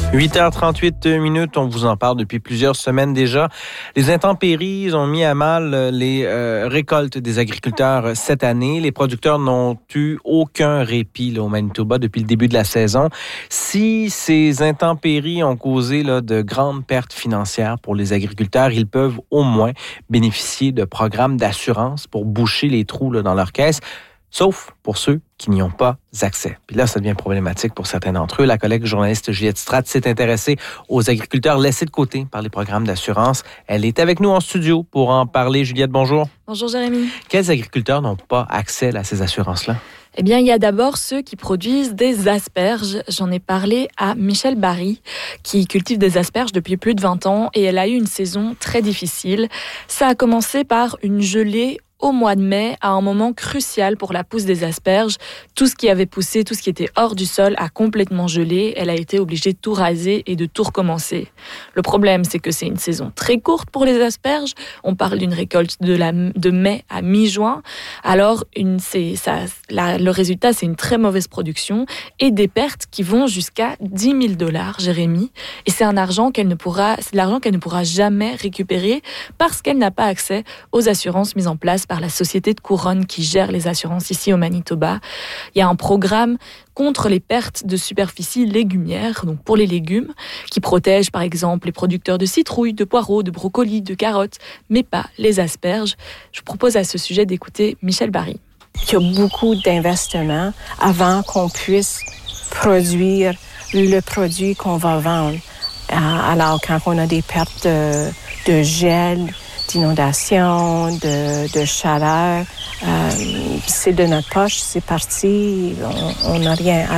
8h38, on vous en parle depuis plusieurs semaines déjà. Les intempéries ont mis à mal les récoltes des agriculteurs cette année. Les producteurs n'ont eu aucun répit au Manitoba depuis le début de la saison. Si ces intempéries ont causé de grandes pertes financières pour les agriculteurs, ils peuvent au moins bénéficier de programmes d'assurance pour boucher les trous dans leur caisse. Sauf pour ceux qui n'y ont pas accès. Puis là, ça devient problématique pour certains d'entre eux. La collègue journaliste Juliette Stratt s'est intéressée aux agriculteurs laissés de côté par les programmes d'assurance. Elle est avec nous en studio pour en parler. Juliette, bonjour. Bonjour, Jérémy. Quels agriculteurs n'ont pas accès à ces assurances-là? Eh bien, il y a d'abord ceux qui produisent des asperges. J'en ai parlé à Michèle Barry, qui cultive des asperges depuis plus de 20 ans et elle a eu une saison très difficile. Ça a commencé par une gelée au mois de mai, à un moment crucial pour la pousse des asperges. Tout ce qui avait poussé, tout ce qui était hors du sol a complètement gelé. Elle a été obligée de tout raser et de tout recommencer. Le problème, c'est que c'est une saison très courte pour les asperges. On parle d'une récolte de mai à mi-juin. Alors, le résultat, c'est une très mauvaise production et des pertes qui vont jusqu'à 10 000 $, Jérémy. Et c'est l'argent qu'elle ne pourra jamais récupérer parce qu'elle n'a pas accès aux assurances mises en place par la société de Couronne qui gère les assurances ici au Manitoba. Il y a un programme contre les pertes de superficie légumière, donc pour les légumes, qui protège par exemple les producteurs de citrouilles, de poireaux, de brocolis, de carottes, mais pas les asperges. Je vous propose à ce sujet d'écouter Michèle Barry. Il y a beaucoup d'investissements avant qu'on puisse produire le produit qu'on va vendre. Alors, quand on a des pertes de gel, d'inondation, de chaleur, c'est de notre poche, c'est parti, on n'a rien.